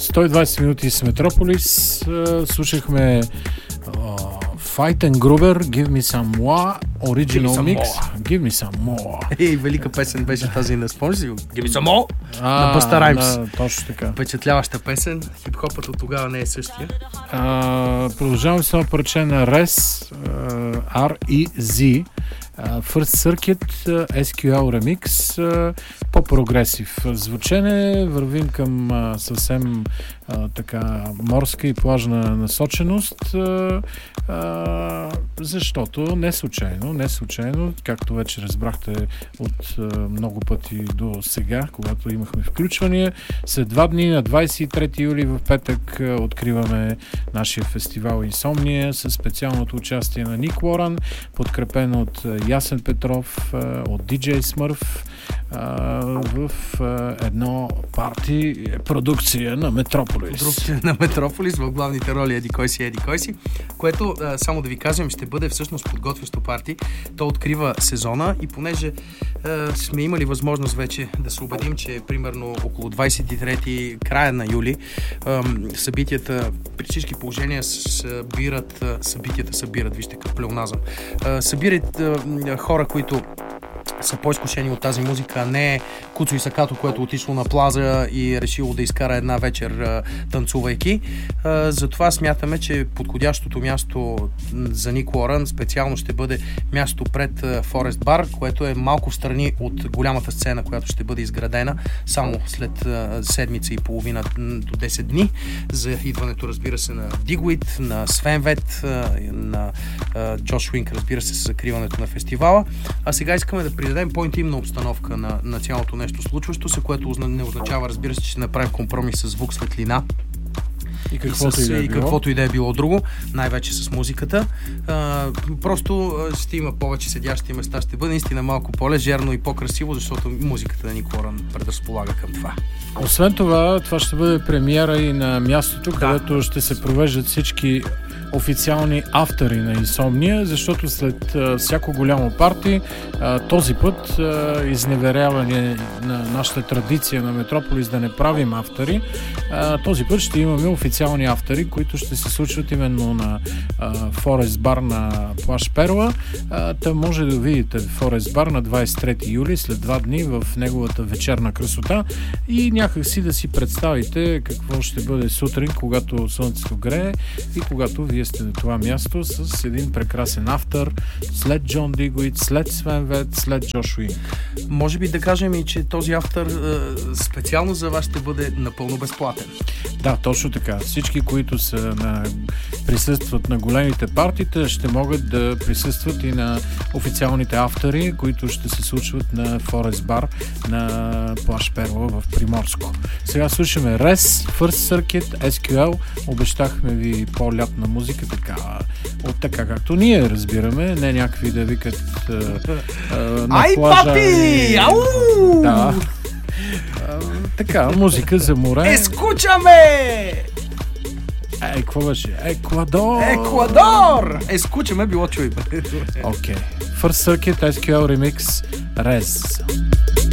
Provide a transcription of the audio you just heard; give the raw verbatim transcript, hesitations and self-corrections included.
сто и двайсет минути с Метрополис. Слушахме Fight and Gruber, Give Me Some More, Original Mix. More. Give Me Some More. Ей, велика песен беше тази на спомняш ли? Give Me Some More на Busta Rhymes. Да, точно така. Впечатляваща песен. Хип-хопът от тогава не е същия. А, продължаваме с едно парче на Rez, R E Z. Uh, First Circuit, uh, ес кю ел Remix, uh, по-прогресив звучене, вървим към uh, съвсем uh, така морска и плажна насоченост, uh, uh, защото не случайно, не случайно, както вече разбрахте от uh, много пъти до сега, когато имахме включвания, след два дни на двайсет и трети юли в петък uh, откриваме нашия фестивал Инсомния със специалното участие на Ник Лоран, подкрепен от Ясен Петров, от ди джей Смърф в едно парти продукция на Метрополис. Продукция на Метрополис в главните роли Еди кой си, Еди кой си, което, само да ви кажем, ще бъде всъщност подготвящо парти. То открива сезона и понеже е, сме имали възможност вече да се убедим, че примерно около двайсет и трети края на юли е, събитията при всички положения събират, събитията събират, вижте как плеоназъм, е, събират е, хора, които са по-изкушени от тази музика, не Куцо и Сакато, което отишло на плаза и решило да изкара една вечер а, танцувайки. А, затова смятаме, че подходящото място за Ник Лоран специално ще бъде място пред Форест Бар, което е малко встрани от голямата сцена, която ще бъде изградена само след а, седмица и половина до десет дни. За идването, разбира се, на Дигуит, на Свенвет, а, на а, Джош Уинк, разбира се, с закриването на фестивала. А сега искаме да придадем по-интимна обстановка на, на цялото нещо случващо се, което не означава, разбира се, че ще направим компромис с звук, светлина и каквото и, и, да е и каквото и да е било друго, най-вече с музиката. А, просто ще има повече седящи места, ще бъде наистина малко по-лежерно и по-красиво, защото музиката на Ник Лоран предразполага към това. Освен това, това ще бъде премиера и на мястото, да. където ще се провеждат всички официални автори на Инсомния, защото след а, всяко голямо парти а, този път а, изневеряване на нашата традиция на Метрополис да не правим автори, а, този път ще имаме официални автори, които ще се случват именно на Форест Бар на плаж Перла. А, та може да видите Форест Бар на двайсет и трети юли, след два дни в неговата вечерна красота и някак си да си представите какво ще бъде сутрин, когато слънцето грее и когато вие сте на това място с един прекрасен автор, след Джон Дигуит, след Свен Вет, след Джош Уинк. Може би да кажем и, че този автор специално за вас ще бъде напълно безплатен. Да, точно така. Всички, които са на, присъстват на големите партита, ще могат да присъстват и на официалните автори, които ще се случват на Форест Бар на плаж Перла в Приморско. Сега слушаме Rez, First Circuit, ес кю ел. Обещахме ви по-лятна музика, така, от така както ние разбираме, не някакви да викат а, а, на Ай, плажа. Папи! И... Ау! Да. А, така, музика за море. Ескучаме! Е, какво беше? Еквадор! Еквадор! Ескучаме било чуй. Окей. Okay. First Circuit, ес кю ел Remix, Rez.